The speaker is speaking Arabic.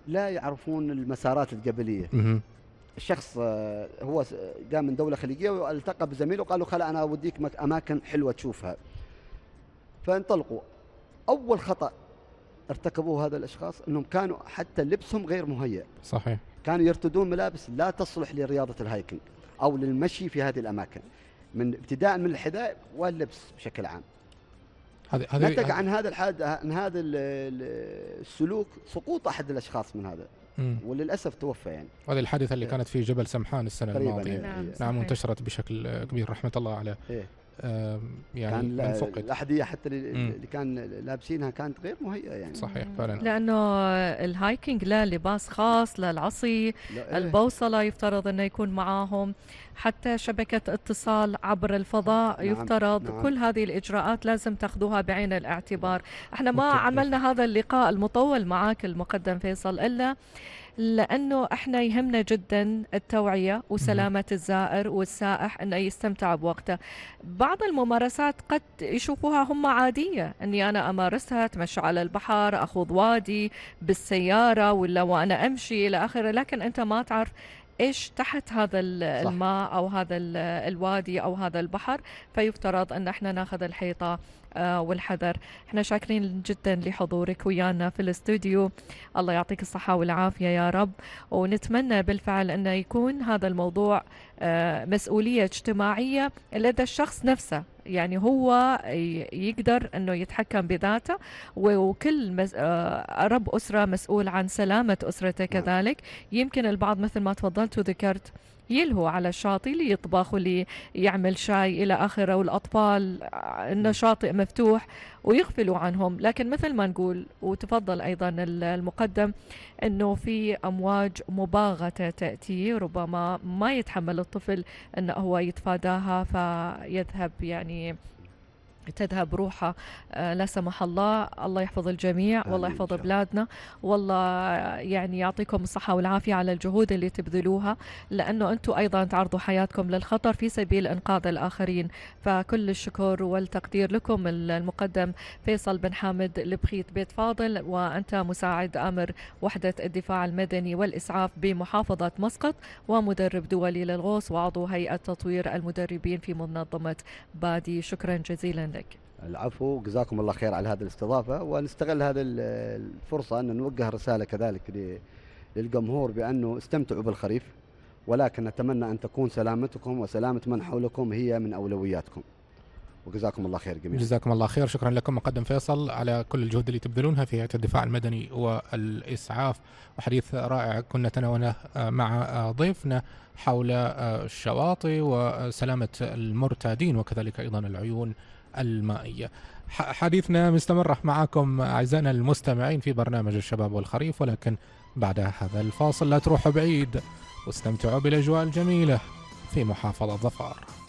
لا يعرفون المسارات الجبلية. مهم. الشخص هو جاء من دولة خليجية والتقى بزميله وقال له خلا أنا أوديك أماكن حلوة تشوفها. فانطلقوا. أول خطأ ارتكبوه هذا الأشخاص أنهم كانوا حتى لبسهم غير مهيأ. صحيح. كانوا يرتدون ملابس لا تصلح لرياضة الهايكنج أو للمشي في هذه الأماكن، من ابتداء من الحذاء واللبس بشكل عام. نتج عن هذا السلوك سقوط أحد الأشخاص من هذا، وللأسف توفى يعني. هذه الحادثة اللي كانت في جبل سمحان السنة الماضية. نعم انتشرت بشكل كبير رحمة الله عليه. يعني كان الأحذية حتى اللي كان لابسينها كانت غير مهيئة يعني. صحيح فعلا. لأنه الهايكينج لا لباس خاص، لا العصي، البوصلة يفترض أنه يكون معاهم، حتى شبكة اتصال عبر الفضاء يفترض. نعم. كل هذه الإجراءات لازم تأخذوها بعين الاعتبار. احنا ما عملنا هذا اللقاء المطول معاك المقدم فيصل إلا لأنه احنا يهمنا جدا التوعية وسلامة الزائر والسائح أنه يستمتع بوقته. بعض الممارسات قد يشوفوها هم عادية، أني أنا أمارسها، أتمشى على البحر، أخوض وادي بالسيارة ولا وأنا أمشي إلى آخره، لكن أنت ما تعرف إيش تحت هذا الماء أو هذا الوادي أو هذا البحر، فيفترض أن احنا ناخذ الحيطة والحذر. احنا شاكرين جدا لحضورك ويانا في الاستوديو، الله يعطيك الصحة والعافية يا رب، ونتمنى بالفعل أنه يكون هذا الموضوع مسؤولية اجتماعية لدى الشخص نفسه، يعني هو يقدر أنه يتحكم بذاته، وكل رب أسرة مسؤول عن سلامة أسرته كذلك. يمكن البعض مثل ما تفضلت وذكرت يلهو على الشاطئ اللي يطبخ واللي يعمل شاي إلى آخره، والأطفال إنه شاطئ مفتوح ويغفلوا عنهم، لكن مثل ما نقول وتفضل أيضا المقدم إنه في أمواج مباغتة تأتي، ربما ما يتحمل الطفل إنه هو يتفاداها فيذهب، يعني تذهب روحه لا سمح الله. الله يحفظ الجميع والله يحفظ بلادنا، والله يعني يعطيكم الصحة والعافية على الجهود اللي تبذلوها، لأنه أنتم أيضا تعرضوا حياتكم للخطر في سبيل إنقاذ الآخرين. فكل الشكر والتقدير لكم. المقدم فيصل بن حامد البخيت بيت فاضل، وأنت مساعد آمر وحدة الدفاع المدني والإسعاف بمحافظة مسقط، ومدرب دولي للغوص، وعضو هيئة تطوير المدربين في منظمة بادي. شكرا جزيلا لك. العفو، جزاكم الله خير على هذه الاستضافة، ونستغل هذه الفرصة أن نوجه رسالة كذلك للجمهور بأنه استمتعوا بالخريف، ولكن نتمنى أن تكون سلامتكم وسلامة من حولكم هي من أولوياتكم، وجزاكم الله خير جميعا. جزاكم الله خير. شكرا لكم مقدم فيصل على كل الجهود اللي تبذلونها في هيئة الدفاع المدني والإسعاف، وحديث رائع كنا تناولناه مع ضيفنا حول الشواطئ وسلامة المرتادين وكذلك أيضا العيون المائية. حديثنا مستمر معكم أعزائنا المستمعين في برنامج الشباب والخريف، ولكن بعد هذا الفاصل لا تروحوا بعيد واستمتعوا بالأجواء الجميلة في محافظة ظفار.